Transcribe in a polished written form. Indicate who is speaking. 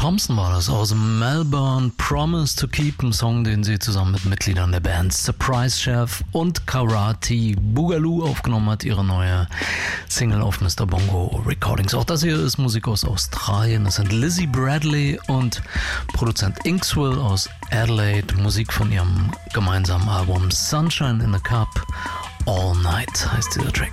Speaker 1: Thompson war das aus Melbourne. Promise to Keep, ein Song, den sie zusammen mit Mitgliedern der Band Surprise Chef und Karate Boogaloo aufgenommen hat, ihre neue Single auf Mr. Bongo Recordings. Auch das hier ist Musik aus Australien. Das sind Lizzie Bradley und Produzent Inkswell aus Adelaide. Musik von ihrem gemeinsamen Album Sunshine in the Cup. All Night heißt dieser Track.